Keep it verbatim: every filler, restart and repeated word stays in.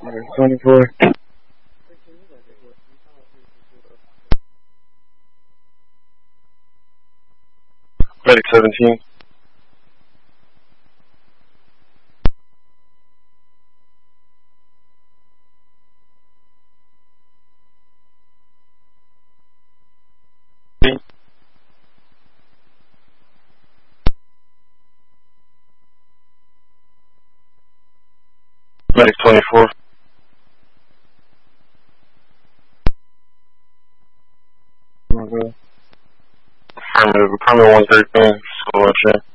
twenty-four. Medic seventeen. Medic twenty-four. Affirmative, Affirmative one thirteen, so much, yeah.